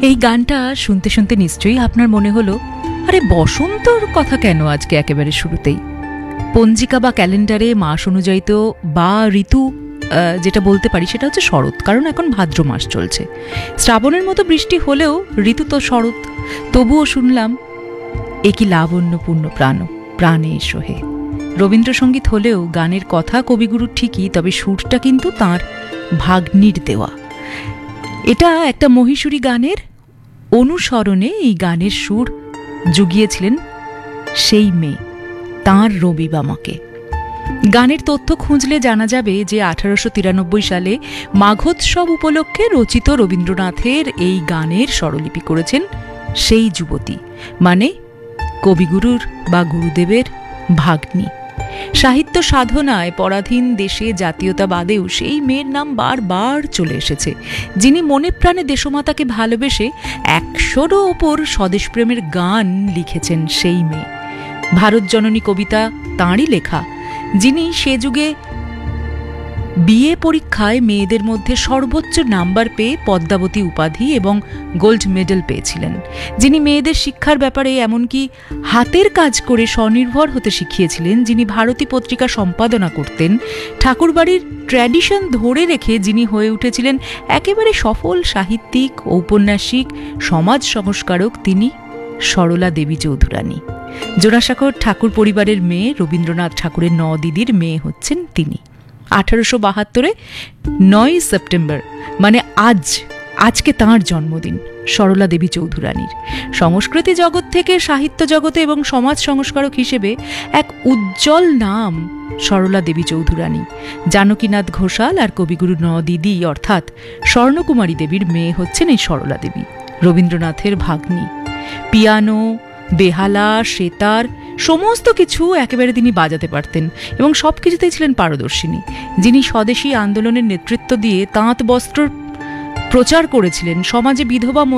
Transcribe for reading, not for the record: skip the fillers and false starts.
এই গানটা শুনতে শুনতে নিশ্চয়ই আপনার মনে হলো, আরে বসন্তর কথা কেন আজকে একেবারে শুরুতেই? পঞ্জিকা বা ক্যালেন্ডারে মাস অনুযায়ী তো বা ঋতু যেটা বলতে পারি সেটা হচ্ছে শরৎ, কারণ এখন ভাদ্র মাস চলছে। শ্রাবণের মতো বৃষ্টি হলেও ঋতু তো শরৎ। তবুও শুনলাম এ কি লাবণ্যপূর্ণ প্রাণে সোহে। রবীন্দ্রসঙ্গীত হলেও গানের কথা কবিগুরুর ঠিকই, তবে সুরটা কিন্তু তাঁর ভাগ্নির দেওয়া। এটা একটা মহীশূরী গানের অনুসরণে এই গানের সুর জুগিয়েছিলেন সেই মেয়ে, তাঁর রবিবামাকে। গানের তথ্য খুঁজলে জানা যাবে যে 1893 সালে মাঘোৎসব উপলক্ষে রচিত রবীন্দ্রনাথের এই গানের স্বরলিপি করেছেন সেই যুবতী, মানে কবিগুরুর বা গুরুদেবের ভাগ্নি। সাহিত্য সাধনায় পরাধীন দেশে জাতীয়তাবাদেও সেই মেয়ের নাম বারবার চলে এসেছে, যিনি মনে প্রাণে দেশমাতাকে ভালোবেসে 100-রও ওপর স্বদেশপ্রেমের গান লিখেছেন সেই মেয়ে। ভারত জননী কবিতা তাঁরই লেখা, যিনি সে যুগে বিএ পরীক্ষায় মেয়েদের মধ্যে সর্বোচ্চ নাম্বার পেয়ে পদ্মাবতী উপাধি এবং গোল্ড মেডেল পেয়েছিলেন, যিনি মেয়েদের শিক্ষার ব্যাপারে এমনকি হাতের কাজ করে স্বনির্ভর হতে শিখিয়েছিলেন, যিনি ভারতী পত্রিকা সম্পাদনা করতেন, ঠাকুরবাড়ির ট্র্যাডিশন ধরে রেখে যিনি হয়ে উঠেছিলেন একেবারে সফল সাহিত্যিক, ঔপন্যাসিক, সমাজ সংস্কারক, তিনি সরলা দেবী চৌধুরানী। জোড়াসাঁকোর ঠাকুর পরিবারের মেয়ে, রবীন্দ্রনাথ ঠাকুরের 9 দিদির মেয়ে হচ্ছেন তিনি। 1872 9 সেপ্টেম্বর, মানে আজকে তাঁর জন্মদিন সরলা দেবী চৌধুরানীর। সংস্কৃতি জগৎ থেকে সাহিত্য জগতে এবং সমাজ সংস্কারক হিসেবে এক উজ্জ্বল নাম সরলা দেবী চৌধুরানী। জানকীনাথ ঘোষাল আর কবিগুরু 9 দিদি অর্থাৎ স্বর্ণকুমারী দেবীর মেয়ে হচ্ছেন এই সরলা দেবী, রবীন্দ্রনাথের ভাগ্নি। পিয়ানো, বেহালা, সেতার সমস্ত কিছু একেবারে তিনি বাজাতে পারতেন এবং সবকিছুতেই ছিলেন পারদর্শিনী। যিনি স্বদেশী আন্দোলনের নেতৃত্ব দিয়ে তাঁত বস্ত্র প্রচার করেছিলেন, সমাজে বিধবা